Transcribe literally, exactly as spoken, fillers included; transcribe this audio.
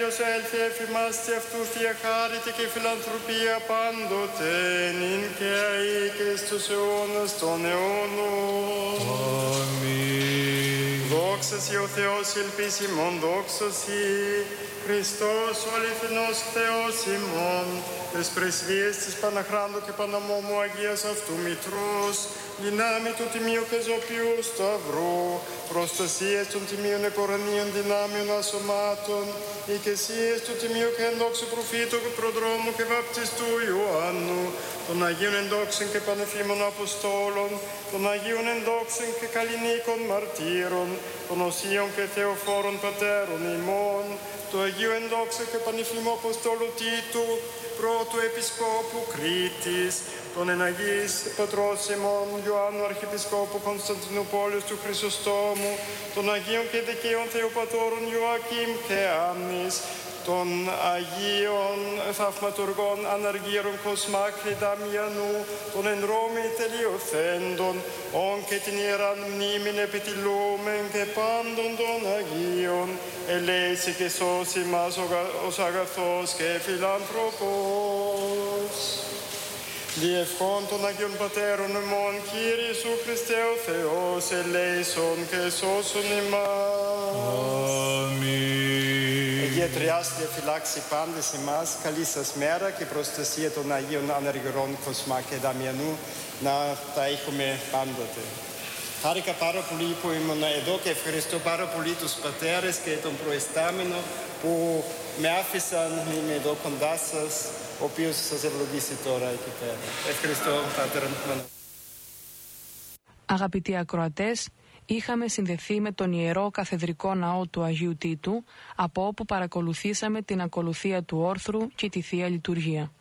τέλειος έλθει εφημάστε αυτούς διαχάρητε και φιλανθρωπία πάντοτε νυν και αεί και στους αιώνας των αιώνων. Αμήν. Δόξα σοι ο Θεός ελπίς ημών, δόξα σοι Χριστός ο αληθινός Θεός ημών, τες πρεσβείες της Παναχράντου και Παναμόμου Αγίας αυτού Μητρός, δυνάμει του Τιμίου και Ζωπιού Σταυρού, προστασίες των Τιμίων επορανίων δυνάμεων ασωμάτων, οικεσίες του Τιμίου και ενδόξου προφήτου και προδρόμου και βαπτιστού Ιωάννου, των Αγίων ενδόξων και πανεφήμων Αποστόλων, των Αγίων ενδόξων και καλλινίκων μαρτύρων, των Οσίων και Θεοφόρων Πατέρων ημών, του Αγίου ενδόξου και πανεφήμου Αποστόλου Τίτου, πρώτου Επισκόπου Κρήτης, των εναγείς πατρός ημών Ιωάννου Αρχιεπισκόπου Κωνσταντινούπολης του Χρυσοστόμου, των Αγίων και δικαίων Θεοπατώρων Ιωακήμ και Άμνης, των Αγίων Θαυματουργών Αναργύρων Κοσμά και Δαμιανού, των εν Ρώμη τελειοθέντων, ον και την Ιεράν μνήμην επιτυλούμεν και πάντων των Αγίων, ελέησε και σώσει μας ως αγαθός και φιλάνθρωπος. Διευχών των Αγίων Πατέρων ημών, Κύριε Ιησού Χριστέ ο Θεός, ελέησον και σώσον ημάς. Αμήν. Αγία Τριάς διαφυλάξει πάντες ημάς, καλή σας μέρα και προστασία των Αγίων Αναργυρών Κοσμά και Δαμιανού να τα έχουμε πάντοτε. Χάρηκα πάρα πολύ που ήμουν εδώ και ευχαριστώ πάρα πολύ τους πατέρες και τον προϊστάμενο που με άφησαν να είμαι εδώ κοντά σας, ο οποίος σας ευλογήσει τώρα εκεί πέρα. Ευχαριστώ, Πάτερ. Αγαπητοί ακροατές, είχαμε συνδεθεί με τον Ιερό Καθεδρικό Ναό του Αγίου Τίτου, από όπου παρακολουθήσαμε την ακολουθία του όρθρου και τη Θεία Λειτουργία.